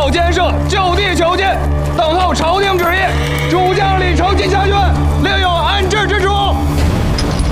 报监射，就地求见，等候朝廷旨意。诸将李成进下卷，另有